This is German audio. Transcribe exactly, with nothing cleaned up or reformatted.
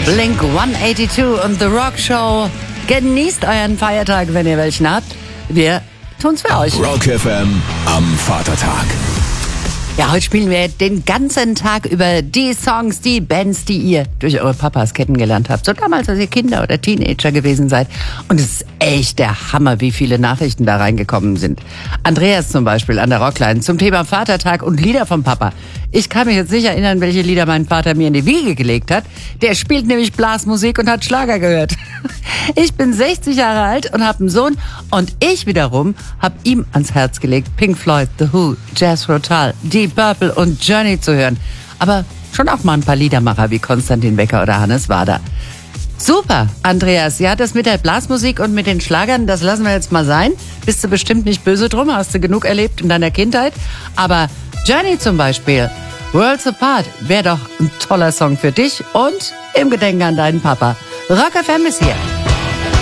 Blink hundertzweiundachtzig und The Rock Show. Genießt euren Feiertag, wenn ihr welchen habt. Wir tun's für euch. Rock F M am Vatertag. Ja, heute spielen wir den ganzen Tag über die Songs, die Bands, die ihr durch eure Papas kennengelernt habt. So damals, als ihr Kinder oder Teenager gewesen seid. Und es ist echt der Hammer, wie viele Nachrichten da reingekommen sind. Andreas zum Beispiel an der Rockline zum Thema Vatertag und Lieder vom Papa. Ich kann mich jetzt nicht erinnern, welche Lieder mein Vater mir in die Wiege gelegt hat. Der spielt nämlich Blasmusik und hat Schlager gehört. Ich bin sechzig Jahre alt und habe einen Sohn. Und ich wiederum habe ihm ans Herz gelegt, Pink Floyd, The Who, Jethro Tull, Deep Purple und Journey zu hören. Aber schon auch mal ein paar Liedermacher wie Konstantin Wecker oder Hannes Wader. Super, Andreas. Ja, das mit der Blasmusik und mit den Schlagern, das lassen wir jetzt mal sein. Bist du bestimmt nicht böse drum, hast du genug erlebt in deiner Kindheit. Aber Journey zum Beispiel, Worlds Apart, wäre doch ein toller Song für dich und im Gedenken an deinen Papa. Rock F M ist hier.